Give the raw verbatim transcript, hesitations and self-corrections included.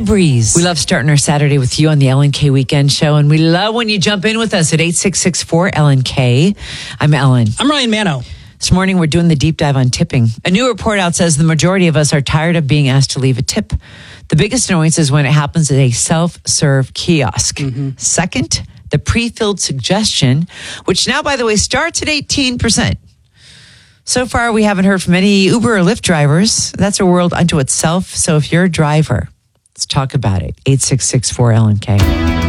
breeze. We love starting our Saturday with you on the L N K Weekend Show, and we love when you jump in with us at eight six six four L N K. I'm Ellen. I'm Ryan Mano. This morning, we're doing the deep dive on tipping. A new report out says the majority of us are tired of being asked to leave a tip. The biggest annoyance is when it happens at a self-serve kiosk. Mm-hmm. Second, the pre-filled suggestion, which now, by the way, starts at eighteen percent. So far, we haven't heard from any Uber or Lyft drivers. That's a world unto itself. So if you're a driver, let's talk about it. eight six six four L N K.